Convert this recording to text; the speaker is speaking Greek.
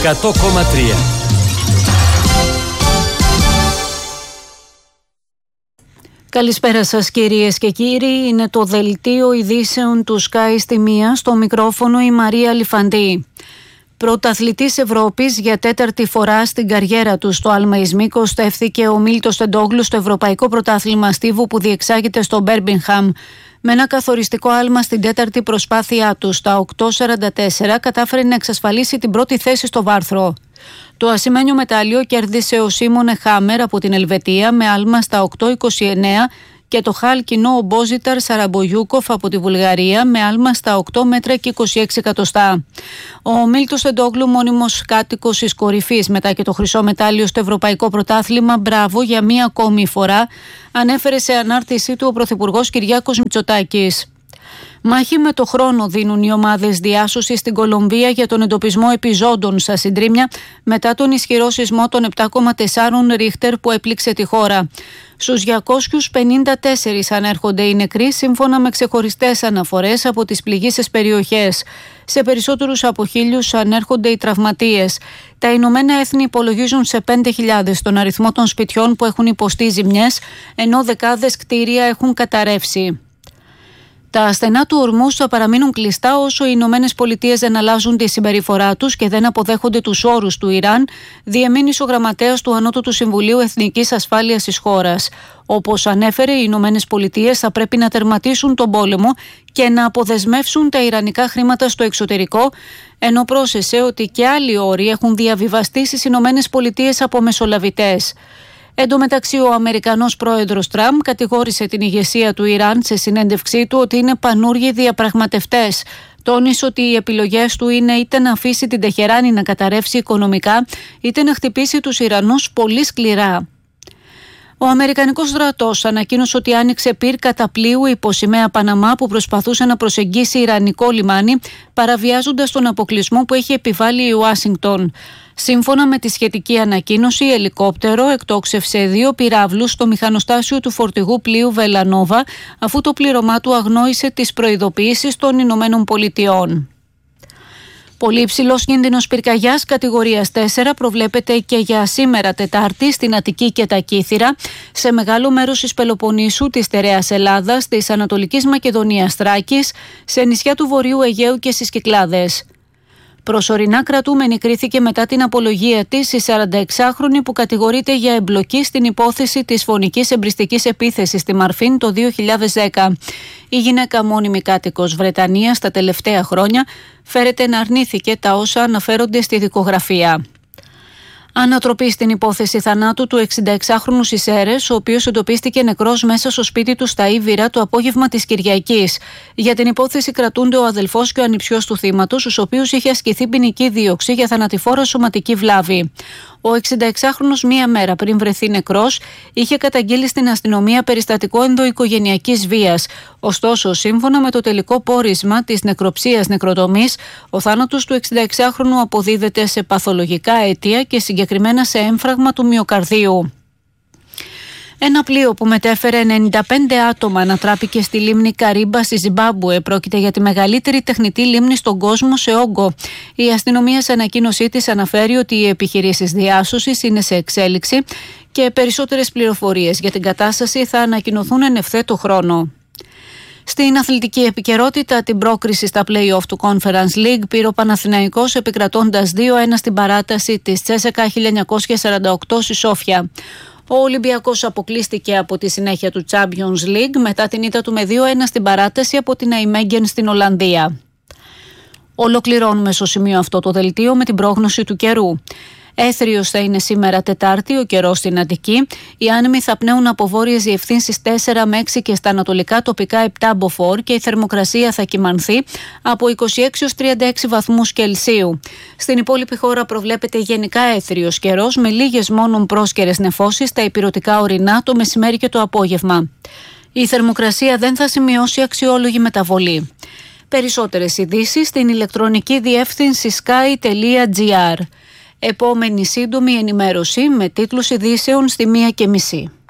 100,3. Καλησπέρα σας κυρίες και κύριοι, είναι το δελτίο ειδήσεων του Sky στη μία, στο μικρόφωνο η Μαρία Λιφαντή. Πρωταθλητής Ευρώπης για τέταρτη φορά στην καριέρα του στο άλμα εις μήκος στέφθηκε ο Μίλτος Τεντόγλου στο Ευρωπαϊκό Πρωτάθλημα Στίβου που διεξάγεται στο Μπέρμιγχαμ. Με ένα καθοριστικό άλμα στην τέταρτη προσπάθειά του στα 8.44 κατάφερε να εξασφαλίσει την πρώτη θέση στο βάρθρο. Το ασημένιο μετάλλιο κέρδισε ο Σίμονε Χάμερ από την Ελβετία με άλμα στα 8.29 και το χάλκινο ο Μπόζιταρ Σαραμπογιούκοφ από τη Βουλγαρία με άλμα στα 8 μέτρα και 26 εκατοστά. Ο Μίλτος Τεντόγλου, μόνιμος κάτοικος της κορυφής μετά και το χρυσό μετάλλιο στο Ευρωπαϊκό Πρωτάθλημα, μπράβο για μία ακόμη φορά, ανέφερε σε ανάρτησή του ο Πρωθυπουργός Κυριάκος Μητσοτάκης. Μάχη με το χρόνο δίνουν οι ομάδες διάσωσης στην Κολομβία για τον εντοπισμό επιζώντων στα συντρίμμια μετά τον ισχυρό σεισμό των 7,4 Ρίχτερ που έπληξε τη χώρα. Στους 254 ανέρχονται οι νεκροί σύμφωνα με ξεχωριστές αναφορές από τις πληγείσες περιοχές. Σε περισσότερους από 1.000 ανέρχονται οι τραυματίες. Τα Ηνωμένα Έθνη υπολογίζουν σε 5.000 τον αριθμό των σπιτιών που έχουν υποστεί ζημιές, ενώ δεκάδες κτίρια έχουν καταρρεύσει. Τα στενά του ορμούς θα παραμείνουν κλειστά όσο οι Ηνωμένες Πολιτείες δεν αλλάζουν τη συμπεριφορά τους και δεν αποδέχονται τους όρους του Ιράν, διεμήνυσε ο γραμματέας του Ανώτατου Συμβουλίου Εθνικής Ασφάλειας της χώρας. Όπως ανέφερε, οι Ηνωμένες Πολιτείες θα πρέπει να τερματίσουν τον πόλεμο και να αποδεσμεύσουν τα ιρανικά χρήματα στο εξωτερικό, ενώ πρόσθεσε ότι και άλλοι όροι έχουν διαβιβαστεί στις Ηνωμένες Πολιτείες από μεσολαβητές. Εν τω μεταξύ, ο Αμερικανός πρόεδρος Τραμπ κατηγόρησε την ηγεσία του Ιράν σε συνέντευξή του ότι είναι πανούργοι διαπραγματευτές. Τόνισε ότι οι επιλογές του είναι είτε να αφήσει την Τεχεράνη να καταρρεύσει οικονομικά, είτε να χτυπήσει τους Ιρανούς πολύ σκληρά. Ο Αμερικανικός στρατός ανακοίνωσε ότι άνοιξε πυρ καταπλοίου υπό σημαία Παναμά που προσπαθούσε να προσεγγίσει ιρανικό λιμάνι, παραβιάζοντας τον αποκλεισμό που έχει επιβάλει η Ουάσιγκτον. Σύμφωνα με τη σχετική ανακοίνωση, ελικόπτερο εκτόξευσε 2 πυράβλους στο μηχανοστάσιο του φορτηγού πλοίου Βελανόβα, αφού το πλήρωμά του αγνόησε τις προειδοποιήσεις των Ηνωμένων Πολιτειών. Πολύ υψηλός κίνδυνος πυρκαγιάς κατηγορίας 4 προβλέπεται και για σήμερα Τετάρτη στην Αττική και τα Κύθυρα, σε μεγάλο μέρος της Πελοποννήσου, της Στερεάς Ελλάδας, της Ανατολικής Μακεδονίας Θράκης, σε νησιά του Βορείου Αιγαίου και στις Κυκλάδες. Προσωρινά κρατούμενη κρίθηκε μετά την απολογία της η 46χρονη που κατηγορείται για εμπλοκή στην υπόθεση της φωνικής εμπριστικής επίθεσης στη Μαρφίν το 2010. Η γυναίκα, μόνιμη κάτοικος Βρετανίας τα τελευταία χρόνια, φέρεται να αρνήθηκε τα όσα αναφέρονται στη δικογραφία. Ανατροπή στην υπόθεση θανάτου του 66χρονου στις Σέρρες, ο οποίος εντοπίστηκε νεκρός μέσα στο σπίτι του στα Ήβυρα το απόγευμα της Κυριακής. Για την υπόθεση κρατούνται ο αδελφός και ο ανιψιός του θύματος, στους οποίους είχε ασκηθεί ποινική δίωξη για θανατηφόρα σωματική βλάβη. Ο 66χρονος μία μέρα πριν βρεθεί νεκρός είχε καταγγείλει στην αστυνομία περιστατικό ενδοοικογενειακής βίας. Ωστόσο, σύμφωνα με το τελικό πόρισμα της νεκροψίας νεκροτομής, ο θάνατος του 66χρονου αποδίδεται σε παθολογικά αίτια και συγκεκριμένα σε έμφραγμα του μυοκαρδίου. Ένα πλοίο που μετέφερε 95 άτομα ανατράπηκε στη λίμνη Καρίμπα στη Ζιμπάμπουε. Πρόκειται για τη μεγαλύτερη τεχνητή λίμνη στον κόσμο σε όγκο. Η αστυνομία σε ανακοίνωσή της αναφέρει ότι οι επιχειρήσεις διάσωσης είναι σε εξέλιξη και περισσότερες πληροφορίες για την κατάσταση θα ανακοινωθούν εν ευθέτω χρόνο. Στην αθλητική επικαιρότητα, την πρόκριση στα play-off του Conference League πήρε ο Παναθηναϊκός επικρατώντας 2-1 στην παράταση της Τσέσεκα 1948 στη Σόφια. Ο Ολυμπιακός αποκλείστηκε από τη συνέχεια του Champions League μετά την ήττα του με 2-1 στην παράταση από την Αϊμέγγεν στην Ολλανδία. Ολοκληρώνουμε στο σημείο αυτό το δελτίο με την πρόγνωση του καιρού. Έθριος θα είναι σήμερα Τετάρτη ο καιρός στην Αττική. Οι άνεμοι θα πνέουν από βόρειες διευθύνσεις 4 με 6 και στα ανατολικά τοπικά 7 μποφόρ και η θερμοκρασία θα κυμανθεί από 26 έως 36 βαθμούς Κελσίου. Στην υπόλοιπη χώρα προβλέπεται γενικά έθριος καιρός με λίγες μόνον πρόσκαιρες νεφώσεις στα ηπειρωτικά ορεινά το μεσημέρι και το απόγευμα. Η θερμοκρασία δεν θα σημειώσει αξιόλογη μεταβολή. Περισσότερες ειδήσεις στην ηλεκτρονική διεύθυνση sky.gr. Επόμενη σύντομη ενημέρωση με τίτλους ειδήσεων στη 1:30.